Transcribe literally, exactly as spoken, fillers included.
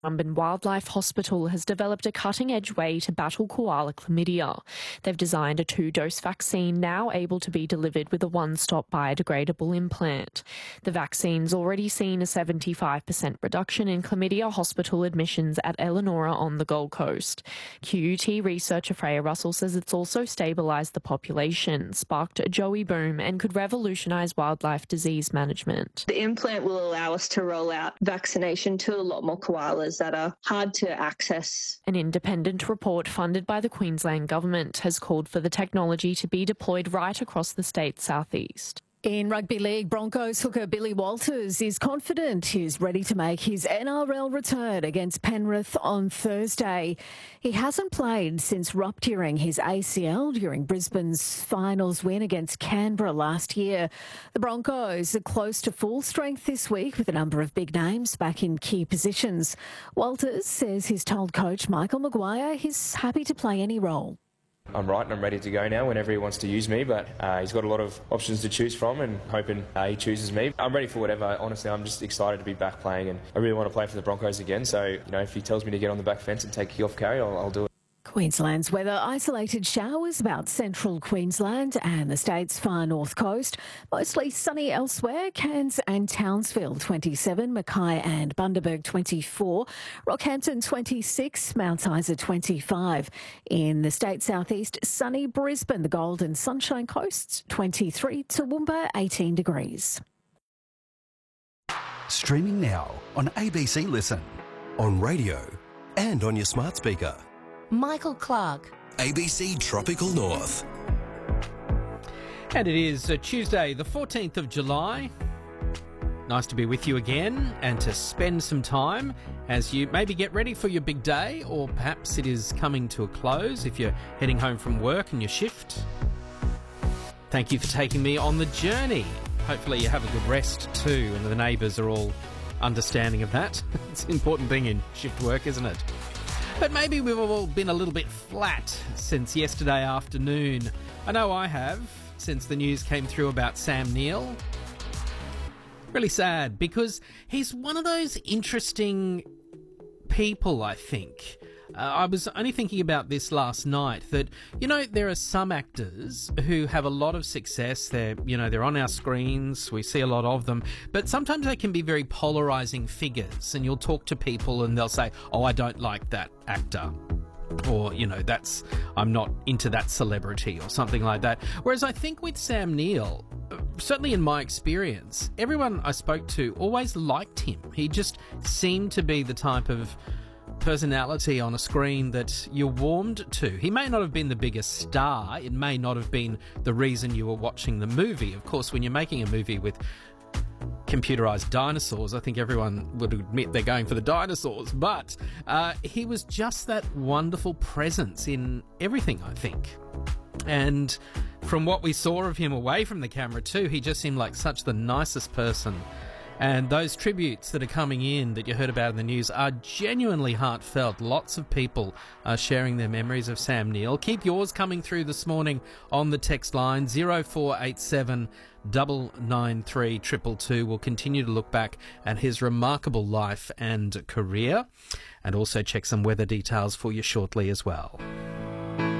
Currumbin Wildlife Hospital has developed a cutting-edge way to battle koala chlamydia. They've designed a two-dose vaccine now able to be delivered with a one-stop biodegradable implant. The vaccine's already seen a seventy-five percent reduction in chlamydia hospital admissions at Elanora on the Gold Coast. Q U T researcher Freya Russell says it's also stabilised the population, sparked a Joey boom and could revolutionise wildlife disease management. The implant will allow us to roll out vaccination to a lot more koalas that are hard to access. An independent report funded by the Queensland Government has called for the technology to be deployed right across the state's southeast. In rugby league, Broncos hooker Billy Walters is confident he's ready to make his N R L return against Penrith on Thursday. He hasn't played since rupturing his A C L during Brisbane's finals win against Canberra last year. The Broncos are close to full strength this week with a number of big names back in key positions. Walters says he's told coach Michael Maguire he's happy to play any role. I'm right and I'm ready to go now whenever he wants to use me, but uh, he's got a lot of options to choose from and hoping uh, he chooses me. I'm ready for whatever. Honestly, I'm just excited to be back playing and I really want to play for the Broncos again. So, you know, if he tells me to get on the back fence and take a kick-off carry, I'll, I'll do it. Queensland's weather: isolated showers about central Queensland and the state's far north coast. Mostly sunny elsewhere. Cairns and Townsville twenty-seven, Mackay and Bundaberg twenty-four, Rockhampton twenty-six, Mount Isa twenty-five. In the state southeast, sunny Brisbane, the Gold and Sunshine Coasts twenty-three, Toowoomba eighteen degrees. Streaming now on A B C Listen, on radio and on your smart speaker. Michael Clark. A B C Tropical North. And it is uh, Tuesday, the fourteenth of July. Nice to be with you again and to spend some time as you maybe get ready for your big day, or perhaps it is coming to a close if you're heading home from work and your shift. Thank you for taking me on the journey. Hopefully you have a good rest too, and the neighbours are all understanding of that. It's an important thing in shift work, isn't it? But maybe we've all been a little bit flat since yesterday afternoon. I know I have, since the news came through about Sam Neill. Really sad, because he's one of those interesting people, I think. Uh, I was only thinking about this last night, that, you know, there are some actors who have a lot of success. They're, you know, they're on our screens. We see a lot of them. But sometimes they can be very polarising figures, and you'll talk to people and they'll say, oh, I don't like that actor. Or, you know, that's, I'm not into that celebrity or something like that. Whereas I think with Sam Neill, certainly in my experience, everyone I spoke to always liked him. He just seemed to be the type of personality on a screen that you're warmed to. He may not have been the biggest star. It may not have been the reason you were watching the movie. Of course, when you're making a movie with computerized dinosaurs, I think everyone would admit they're going for the dinosaurs. But uh, he was just that wonderful presence in everything, I think. And from what we saw of him away from the camera too, he just seemed like such the nicest person. And those tributes that are coming in that you heard about in the news are genuinely heartfelt. Lots of people are sharing their memories of Sam Neill. Keep yours coming through this morning on the text line zero four eight seven nine nine three two two two. We'll continue to look back at his remarkable life and career, and also check some weather details for you shortly as well.